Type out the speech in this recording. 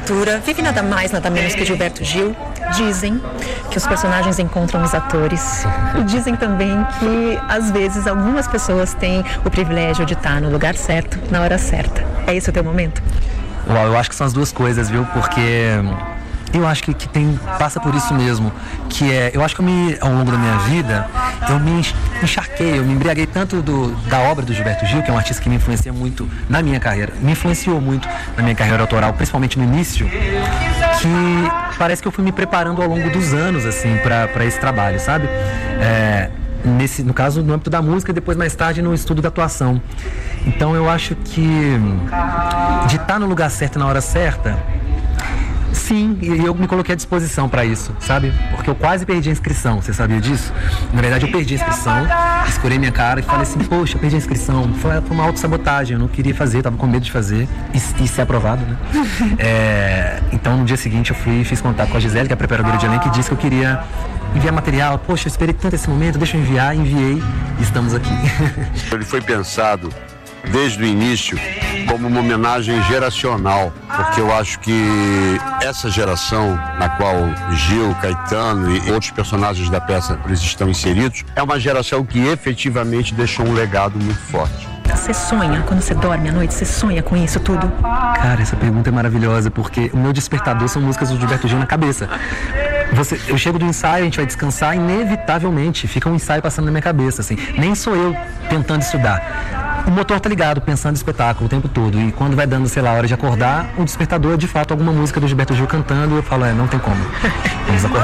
literatura, vive nada mais, nada menos que Gilberto Gil. Dizem que os personagens encontram os atores. E dizem também que, às vezes, algumas pessoas têm o privilégio de estar no lugar certo, na hora certa. É esse o teu momento? Eu acho que são as duas coisas, viu? Porque eu acho que passa por isso mesmo, que eu acho que ao longo da minha vida, eu me encharquei, eu me embriaguei tanto da obra do Gilberto Gil, que é um artista que me influencia muito na minha carreira, me influenciou muito na minha carreira autoral, principalmente no início, que parece que eu fui me preparando ao longo dos anos, assim, para esse trabalho, sabe? No caso, no âmbito da música, e depois mais tarde no estudo da atuação. Então eu acho que de estar no lugar certo na hora certa, sim, e eu me coloquei à disposição para isso, sabe? Porque eu quase perdi a inscrição, você sabia disso? Na verdade, eu perdi a inscrição, escurei minha cara e falei assim, poxa, eu perdi a inscrição. Foi uma autossabotagem, eu não queria fazer, tava com medo de fazer e ser aprovado, né? Então, no dia seguinte, eu fui e fiz contato com a Gisele, que é a preparadora de elenco, e disse que eu queria enviar material. Poxa, eu esperei tanto esse momento, deixa eu enviar, enviei e estamos aqui. Ele foi pensado desde o início como uma homenagem geracional, porque eu acho que essa geração na qual Gil, Caetano e outros personagens da peça eles estão inseridos, é uma geração que efetivamente deixou um legado muito forte. Você sonha, quando você dorme à noite, você sonha com isso tudo? Cara, essa pergunta é maravilhosa, porque o meu despertador são músicas do Gilberto Gil na cabeça. Eu chego do ensaio, a gente vai descansar, inevitavelmente fica um ensaio passando na minha cabeça, assim. Nem sou eu tentando estudar. O motor tá ligado, pensando no espetáculo o tempo todo. E quando vai dando, sei lá, a hora de acordar, o despertador é de fato alguma música do Gilberto Gil cantando, e eu falo, não tem como. Vamos acordar.